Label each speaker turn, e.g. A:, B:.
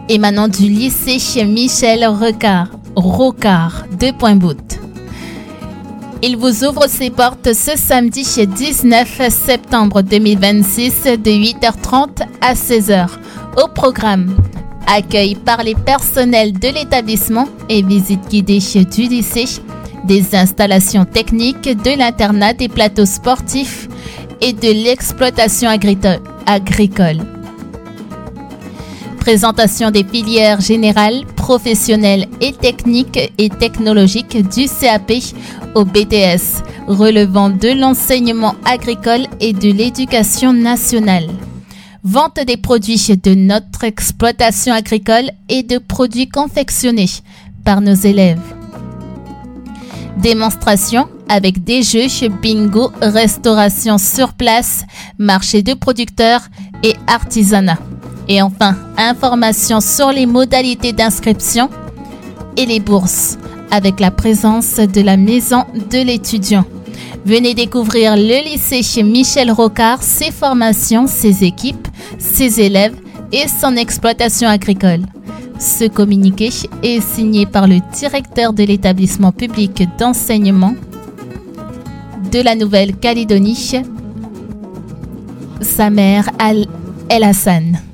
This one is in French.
A: émanant du lycée Michel Rocard de Pointe-Bout. Il vous ouvre ses portes ce samedi 19 septembre 2026 de 8h30 à 16h. Au programme, accueil par les personnels de l'établissement et visite guidée du lycée, des installations techniques, de l'internat, des plateaux sportifs et de l'exploitation agricole. Présentation des filières générales, professionnelles et techniques et technologiques du CAP au BTS, relevant de l'enseignement agricole et de l'éducation nationale. Vente des produits de notre exploitation agricole et de produits confectionnés par nos élèves. Démonstration avec des jeux, bingo, restauration sur place, marché de producteurs et artisanat. Et enfin, informations sur les modalités d'inscription et les bourses avec la présence de la maison de l'étudiant. Venez découvrir le lycée Michel Rocard, ses formations, ses équipes, ses élèves et son exploitation agricole. Ce communiqué est signé par le directeur de l'établissement public d'enseignement de la Nouvelle-Calédonie, Samer El Hassan.